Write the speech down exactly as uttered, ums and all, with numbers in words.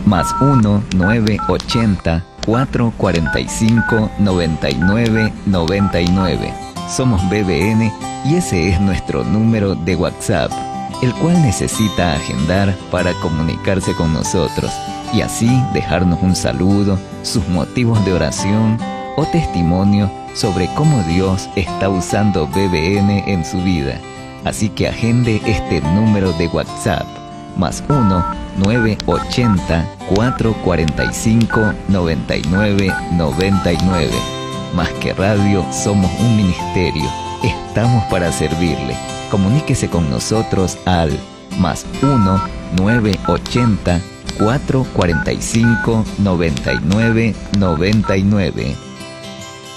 Más uno nueve ochenta cuatro cuarenta y cinco noventa y nueve noventa y nueve. Somos B B N y ese es nuestro número de WhatsApp, el cual necesita agendar para comunicarse con nosotros y así dejarnos un saludo, sus motivos de oración o testimonio sobre cómo Dios está usando B B N en su vida. Así que agende este número de WhatsApp, más uno nueve ochenta cuatro cuarenta y cinco noventa y nueve noventa y nueve. Más que radio, somos un ministerio. Estamos para servirle. Comuníquese con nosotros al más uno nueve ochenta cuatro cuarenta y cinco noventa y nueve noventa y nueve.